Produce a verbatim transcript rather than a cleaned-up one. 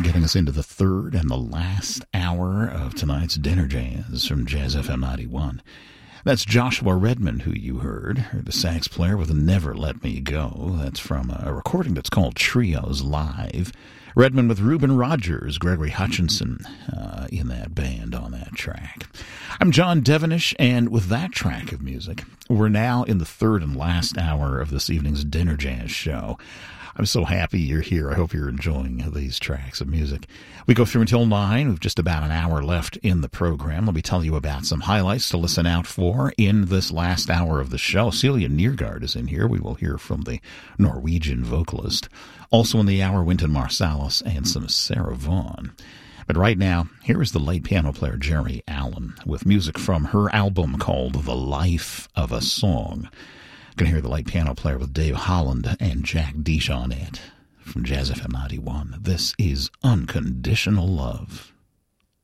getting us into the third and the last hour of tonight's Dinner Jazz from Jazz F M ninety-one. That's Joshua Redman, who you heard, the sax player with Never Let Me Go. That's from a recording that's called Trios Live. Redman with Reuben Rogers, Gregory Hutchinson uh, in that band on that track. I'm John Devenish, and with that track of music, we're now in the third and last hour of this evening's Dinner Jazz show. I'm so happy you're here. I hope you're enjoying these tracks of music. We go through until nine. We've just about an hour left in the program. Let me tell you about some highlights to listen out for in this last hour of the show. Celia Neergaard is in here. We will hear from the Norwegian vocalist. Also in the hour, Wynton Marsalis and some Sarah Vaughan. But right now, here is the late piano player Jerry Allen with music from her album called The Life of a Song. You can hear the late piano player with Dave Holland and Jack DeJohnette from Jazz F M ninety-one. This is Unconditional Love.